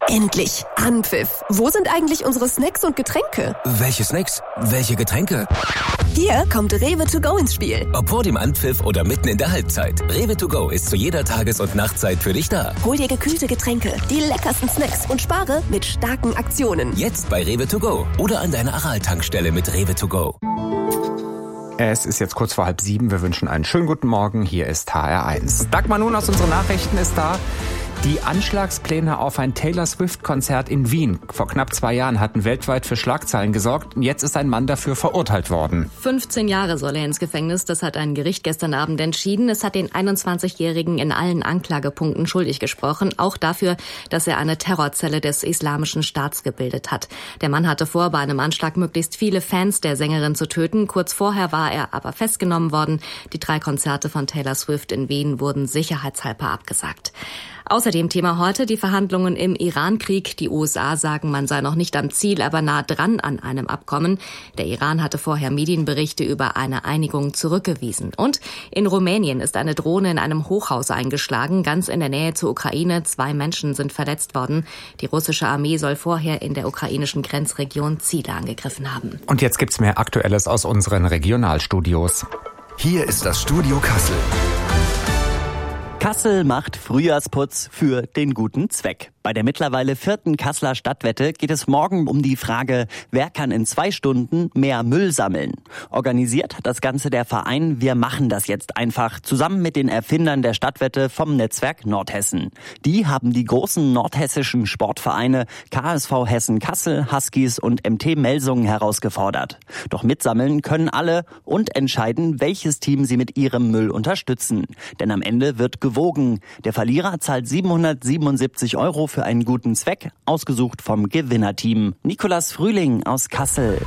Endlich! Anpfiff! Wo sind eigentlich unsere Snacks und Getränke? Welche Snacks? Welche Getränke? Hier kommt Rewe to go ins Spiel. Ob vor dem Anpfiff oder mitten in der Halbzeit. Rewe to go ist zu jeder Tages- und Nachtzeit für dich da. Hol dir gekühlte Getränke, die leckersten Snacks und spare mit starken Aktionen. Jetzt bei Rewe to go oder an deiner Aral-Tankstelle mit Rewe to go. Es ist jetzt kurz vor 6:30. Wir wünschen einen schönen guten Morgen. Hier ist HR1. Dagmar Nun aus unseren Nachrichten ist da. Die Anschlagspläne auf ein Taylor Swift-Konzert in Wien vor knapp 2 Jahren hatten weltweit für Schlagzeilen gesorgt. Und jetzt ist ein Mann dafür verurteilt worden. 15 Jahre soll er ins Gefängnis. Das hat ein Gericht gestern Abend entschieden. Es hat den 21-Jährigen in allen Anklagepunkten schuldig gesprochen. Auch dafür, dass er eine Terrorzelle des Islamischen Staats gebildet hat. Der Mann hatte vor, bei einem Anschlag möglichst viele Fans der Sängerin zu töten. Kurz vorher war er aber festgenommen worden. Die 3 Konzerte von Taylor Swift in Wien wurden sicherheitshalber abgesagt. Außerdem Thema heute die Verhandlungen im Iran-Krieg. Die USA sagen, man sei noch nicht am Ziel, aber nah dran an einem Abkommen. Der Iran hatte vorher Medienberichte über eine Einigung zurückgewiesen. Und in Rumänien ist eine Drohne in einem Hochhaus eingeschlagen, ganz in der Nähe zur Ukraine. 2 Menschen sind verletzt worden. Die russische Armee soll vorher in der ukrainischen Grenzregion Ziele angegriffen haben. Und jetzt gibt's mehr Aktuelles aus unseren Regionalstudios. Hier ist das Studio Kassel. Kassel macht Frühjahrsputz für den guten Zweck. Bei der mittlerweile 4. Kasseler Stadtwette geht es morgen um die Frage, wer kann in 2 Stunden mehr Müll sammeln. Organisiert hat das Ganze der Verein Wir machen das jetzt einfach, zusammen mit den Erfindern der Stadtwette vom Netzwerk Nordhessen. Die haben die großen nordhessischen Sportvereine KSV Hessen Kassel, Huskies und MT Melsungen herausgefordert. Doch mitsammeln können alle und entscheiden, welches Team sie mit ihrem Müll unterstützen. Denn am Ende wird gewogen. Der Verlierer zahlt 777 € für einen guten Zweck, ausgesucht vom Gewinnerteam. Nicolas Frühling aus Kassel.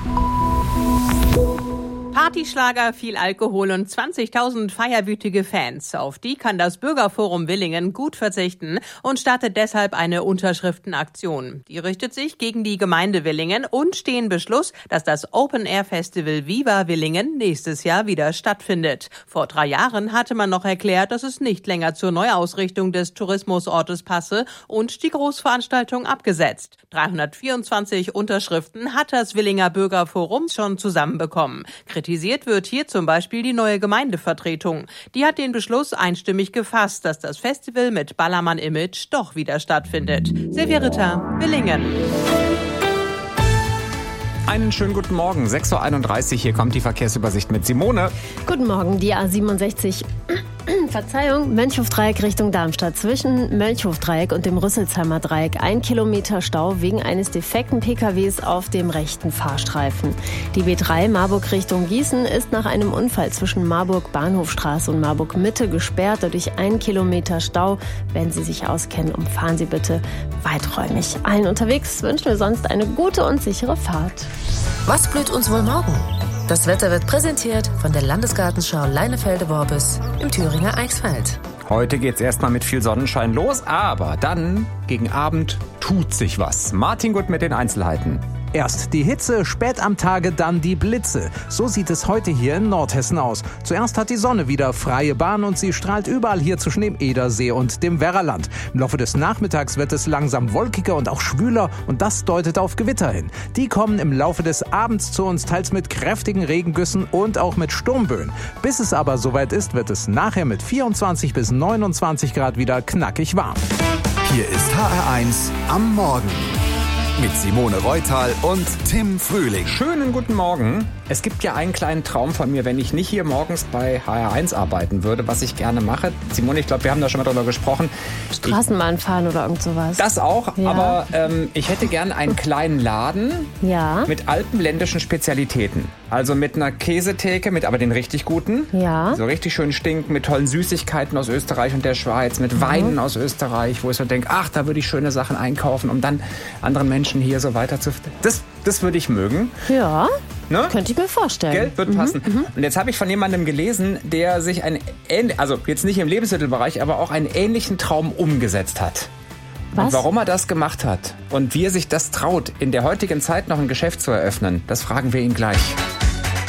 Partyschlager, viel Alkohol und 20.000 feierwütige Fans. Auf die kann das Bürgerforum Willingen gut verzichten und startet deshalb eine Unterschriftenaktion. Die richtet sich gegen die Gemeinde Willingen und stehen Beschluss, dass das Open-Air-Festival Viva Willingen nächstes Jahr wieder stattfindet. Vor 3 Jahren hatte man noch erklärt, dass es nicht länger zur Neuausrichtung des Tourismusortes passe und die Großveranstaltung abgesetzt. 324 Unterschriften hat das Willinger Bürgerforum schon zusammenbekommen. Kritisiert wird hier zum Beispiel die neue Gemeindevertretung. Die hat den Beschluss einstimmig gefasst, dass das Festival mit Ballermann-Image doch wieder stattfindet. Silvia Ritter, Willingen. Einen schönen guten Morgen, 6:31 Uhr, hier kommt die Verkehrsübersicht mit Simone. Guten Morgen, die A67, Mönchhofdreieck Richtung Darmstadt. Zwischen Mönchhofdreieck und dem Rüsselsheimer Dreieck 1 Kilometer Stau wegen eines defekten PKWs auf dem rechten Fahrstreifen. Die B3 Marburg Richtung Gießen ist nach einem Unfall zwischen Marburg Bahnhofstraße und Marburg Mitte gesperrt. Dadurch 1 Kilometer Stau. Wenn Sie sich auskennen, umfahren Sie bitte weiträumig. Allen unterwegs wünschen wir sonst eine gute und sichere Fahrt. Was blüht uns wohl morgen? Das Wetter wird präsentiert von der Landesgartenschau Leinefelde-Worbis im Thüringer Eichsfeld. Heute geht's erstmal mit viel Sonnenschein los, aber dann gegen Abend tut sich was. Martin Gutt mit den Einzelheiten. Erst die Hitze, spät am Tage dann die Blitze. So sieht es heute hier in Nordhessen aus. Zuerst hat die Sonne wieder freie Bahn und sie strahlt überall hier zwischen dem Edersee und dem Werraland. Im Laufe des Nachmittags wird es langsam wolkiger und auch schwüler und das deutet auf Gewitter hin. Die kommen im Laufe des Abends zu uns, teils mit kräftigen Regengüssen und auch mit Sturmböen. Bis es aber soweit ist, wird es nachher mit 24 bis 29 Grad wieder knackig warm. Hier ist HR1 am Morgen. Mit Simone Reutal und Tim Frühling. Schönen guten Morgen. Es gibt ja einen kleinen Traum von mir, wenn ich nicht hier morgens bei HR1 arbeiten würde, was ich gerne mache. Simone, ich glaube, wir haben da schon mal drüber gesprochen. Straßenbahn fahren oder irgend sowas. Das auch, ja. Aber ich hätte gerne einen kleinen Laden mit alpenländischen Spezialitäten. Also mit einer Käsetheke, mit aber den richtig guten. Ja. So richtig schön stinken, mit tollen Süßigkeiten aus Österreich und der Schweiz, mit Weinen aus Österreich, wo ich so denke, ach, da würde ich schöne Sachen einkaufen, um dann anderen Menschen hier so weiter zu... Das würde ich mögen. Ja, ne? Könnte ich mir vorstellen. Geld wird passen. Und jetzt habe ich von jemandem gelesen, der sich also jetzt nicht im Lebensmittelbereich, aber auch einen ähnlichen Traum umgesetzt hat. Was? Und warum er das gemacht hat und wie er sich das traut, in der heutigen Zeit noch ein Geschäft zu eröffnen, das fragen wir ihn gleich.